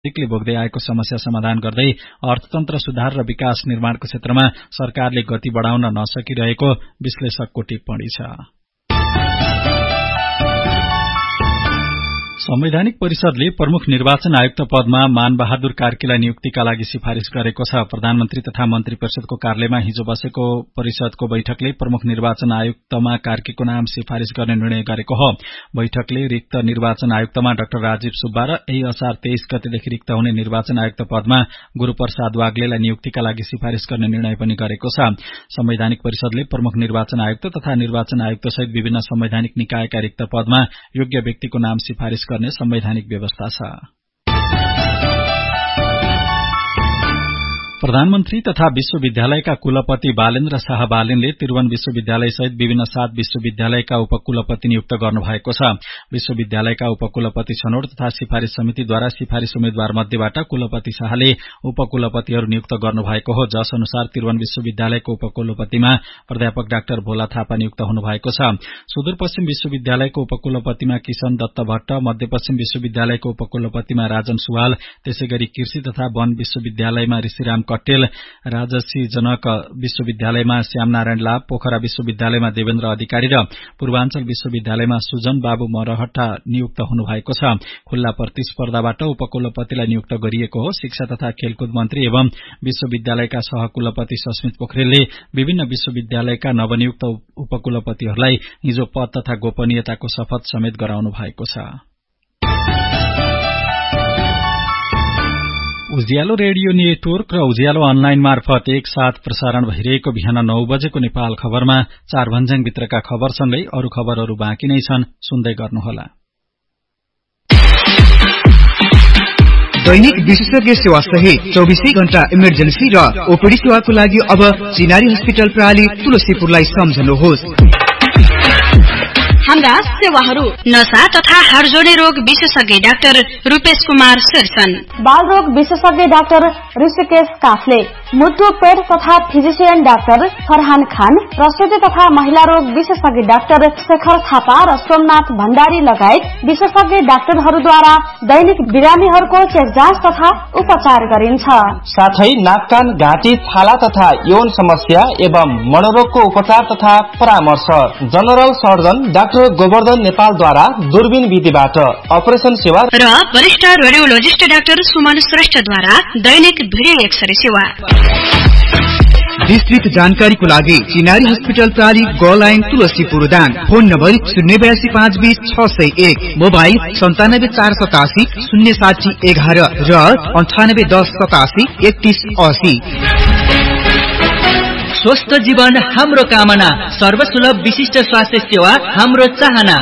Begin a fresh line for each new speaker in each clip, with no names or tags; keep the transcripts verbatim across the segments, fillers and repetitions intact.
ले भोग्दै आएको समस्या समाधान गर्दै अर्थतन्त्र सुधार र विकास निर्माणको क्षेत्रमा सरकारले गति बढाउन नसकिरहेको विश्लेषकको टिप्पणी छ। संवैधानिक परिषदले प्रमुख निर्वाचन आयुक्त पदमा मानबहादुर कार्कीलाई नियुक्तिका लागि सिफारिश गरेको छ। प्रधानमन्त्री तथा मन्त्री परिषदको कार्यालयमा हिजो बसेको परिषदको बैठकले प्रमुख निर्वाचन आयुक्तमा कार्कीको नाम सिफारिश गर्ने निर्णय गरेको हो। बैठकले रिक्त निर्वाचन आयुक्तमा डाक्टर राजीव सुब्बा र यही असार तेइस गतेदेखि रिक्त हुने निर्वाचन आयुक्त पदमा गुरूप्रसाद वाग्लेलाई नियुक्तिका लागि सिफारिश गर्ने निर्णय पनि गरेको छ। संवैधानिक परिषदले प्रमुख निर्वाचन आयुक्त तथा निर्वाचन आयुक्त सहित विभिन्न संवैधानिक निकायका रिक्त पदमा योग्य व्यक्तिको नाम सिफारिश गर्ने संवैधानिक व्यवस्था छ। प्रधानमन्त्री तथा विश्वविद्यालयका कुलपति बालेन्द्र शाह बालेनले त्रिभुवन विश्वविद्यालय सहित विभिन्न सात विश्वविद्यालयका उपकुलपति नियुक्त गर्नुभएको छ। विश्वविद्यालयका उपकुलपति छनौट तथा सिफारिश समितिद्वारा सिफारिश उम्मेद्वार मध्येबाट कुलपति शाहले उपकुलपतिहरू नियुक्त गर्नुभएको हो, जस अनुसार त्रिभुवन विश्वविद्यालयको उपकुलपतिमा प्राध्यापक डाक्टर भोला थापा नियुक्त हुनुभएको छ। सुदूरपश्चिम विश्वविद्यालयको उपकुलपतिमा किशन दत्त भट्ट, मध्यपश्चिम विश्वविद्यालयको उपकुलपतिमा राजन सुवाल, त्यसैगरी कृषि तथा वन विश्वविद्यालयमा ऋषिराम कटेल, राजसी जनक विश्वविद्यालयमा श्यामनारायण लाभ, पोखरा विश्वविद्यालयमा देवेन्द्र अधिकारी र पूर्वाञ्चल विश्वविद्यालयमा सुजन बाबु मरहट्टा नियुक्त हुनुभएको छ। खुल्ला प्रतिस्पर्धाबाट उपकुलपतिलाई नियुक्त गरिएको हो। शिक्षा तथा खेलकुद मन्त्री एवं विश्वविद्यालयका सहकुलपति सस्मित पोखरेलले विभिन्न विश्वविद्यालयका नवनियुक्त उपकुलपतिहरूलाई हिजो पद तथा गोपनीयताको शपथ समेत गराउनु भएको छ। उज्यालो रेडियो नेटवर्क र उज्यालो अनलाइन मार्फत एक साथ प्रसारण भइरहेको बिहान नौ बजेको नेपाल खबरमा चार भन्ज्याङ भित्रका खबरसँगै अरू खबरहरू बाँकी नै छन्, सुन्दै गर्नुहोला।
दैनिक विशेषज्ञ सेवा सहित चौबीसै घण्टा इमर्जेन्सी र ओपीडी सेवाको लागि अब चिनारी हस्पिटल प्रणाली तुलसीपुरलाई सम्झनुहोस्।
हाम्रा सेवाहरू नशा तथा हाडजोडे रोग विशेषज्ञ डाक्टर रूपेश कुमार शेरसन,
बाल रोग विशेषज्ञ डाक्टर ऋषिकेश काफले, मुटु पेट तथा फिजिशियन डाक्टर फरहान खान, प्रसूति तथा महिला रोग विशेषज्ञ डाक्टर शेखर थापा र सोमनाथ भण्डारी लगायत विशेषज्ञ डाक्टरहरूद्वारा दैनिक बिरामीहरूको चेक जाँच तथा उपचार गरिन्छ।
साथै नाक कान घाँटी छाला तथा यौन समस्या एवं मनोरोगको उपचार तथा परामर्श जनरल सर्जन डाक्टर गोवर्धन नेपालद्वारा दूरबीन विधिबाट अपरेसन सेवा
र वरिष्ठ रेडियोलोजिस्ट डाक्टर सुमन श्रेष्ठद्वारा दैनिक भिडियो एक्सरे सेवा।
विस्तृत जानकारीको लागि चिनारी हस्पिटल प्रणाली ग line Tulsipur Dang, phone number शून्य बयासी पाँच बीस छ सय एक, मोबाइल सन्तानब्बे चार सतासी शून्य साठी एघार र अन्ठानब्बे दस सतासी एकतीस असी।
स्वस्थ जीवन हाम्रो कामना, सर्वसुलभ विशिष्ट स्वास्थ्य सेवा हाम्रो चाहना।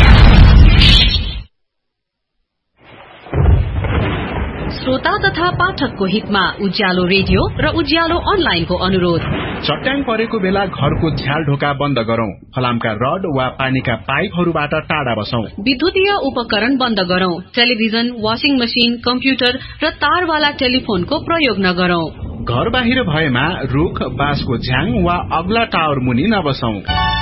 श्रोता तथा पाठकको हितमा उज्यालो रेडियो र उज्यालो अनलाइनको अनुरोध।
चट्याङ परेको बेला घरको झ्याल ढोका बन्द गरौं, फलामका रड वा पानीका पाइपहरूबाट टाढा बसौं,
विद्युतीय उपकरण बन्द गरौं, टेलिभिजन, वाशिङ मशिन, कम्प्युटर र तारवाला टेलिफोनको प्रयोग नगरौं।
घर बाहिर भएमा रुख, बाँसको झ्याङ वा अग्ला टावर मुनि नबसौं।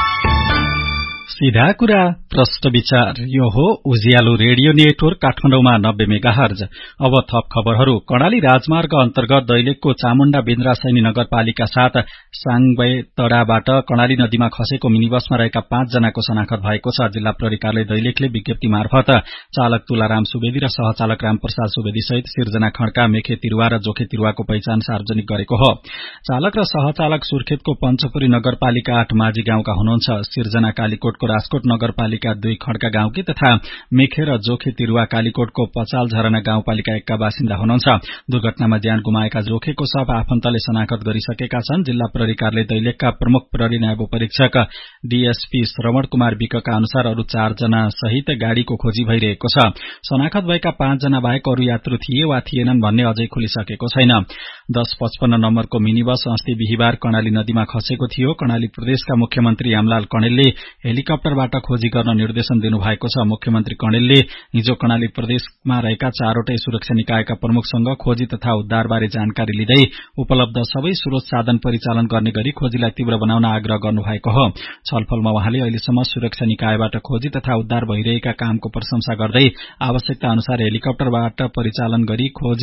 सीधा कुरा प्रश्न विचार, यो हो उज्यालो रेडियो नेटवर्क काठमाडौँमा नब्बे मेगाहर्ज। अब थप खबरहरू। कर्णाली राजमार्ग अन्तर्गत दैलेखको चामुण्डा बेन्द्रासैनी नगरपालिका साथ साङबेतडाबाट कर्णाली नदीमा खसेको मिनी बसमा रहेका पाँच जनाको शनाखत भएको छ। जिल्ला प्रहरी कार्यालय दैलेखले विज्ञप्ति मार्फत चालक तुलाराम सुवेदी र सहचालक रामप्रसाद सुवेदी सहित सिर्जना खड्का, मेखे तिरुवा र जोखे तिरुवाको पहिचान सार्वजनिक गरेको हो। चालक र सहचालक सुर्खेतको पञ्चपुरी नगरपालिका आठ माझी गाउँका हुनुहुन्छ। सिर्जना कालीकोटको राजकोट नगरपालिका दुई खड्का गाउँकी तथा मेखे र जोखे तिरुवा कालीकोटको पचाल झरना गाउँपालिका एकका बासिन्दा हुनुहुन्छ। दुर्घटनामा ज्यान गुमाएका जोखेको सब आफन्तले शनाखत गरिसकेका छन्। जिल्ला प्रहरी कार्यालय दैलेखका प्रमुख प्रहरी न्याय परीक्षक डीएसपी श्रवण कुमार विकका अनुसार अरू चार जना सहित गाड़ीको खोजी भइरहेको छ। शनाखत भएका पाँच जना बाहेक अरू यात्रु थिए वा थिएनन् भन्ने अझै खुलिसकेको छैन। दस पचपन्न नम्बरको मिनी बस अस्ति बिहिबार कर्णाली नदीमा खसेको थियो। कर्णाली प्रदेशका मुख्यमन्त्री यामलाल कणेलले हेलिकप्टरबाट खोजी गर्न निर्देशन दिनुभएको छ। मुख्यमन्त्री कणेलले हिजो कर्णाली प्रदेशमा रहेका चारवटै सुरक्षा निकायका प्रमुखसँग खोजी तथा उद्धारबारे जानकारी लिँदै उपलब्ध सबै स्रोत साधन परिचालन गर्ने गरी खोजीलाई तीव्र बनाउन आग्रह गर्नुभएको हो। छलफलमा उहाँले अहिलेसम्म सुरक्षा निकायबाट खोजी तथा उद्धार भइरहेका कामको प्रशंसा गर्दै आवश्यकता अनुसार हेलिकप्टरबाट परिचालन गरी खोजी